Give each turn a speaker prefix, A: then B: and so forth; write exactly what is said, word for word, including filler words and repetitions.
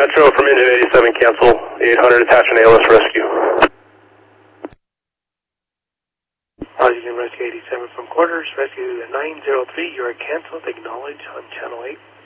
A: Metro from engine eighty-seven, cancel. eight hundred, attachment A L S rescue.
B: Oxygen Rescue eighty-seven from quarters, rescue nine zero three, you are canceled, acknowledge on channel eight.